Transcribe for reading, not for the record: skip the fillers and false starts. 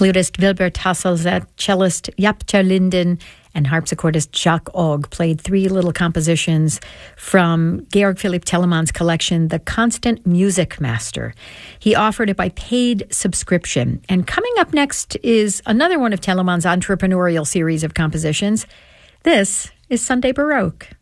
Flutist Wilbert Hasselzet, cellist Jaap ter Linden, and harpsichordist Jacques Ogg played three little compositions from Georg Philipp Telemann's collection, The Constant Music Master. He offered it by paid subscription. And coming up next is another one of Telemann's entrepreneurial series of compositions. This is Sunday Baroque.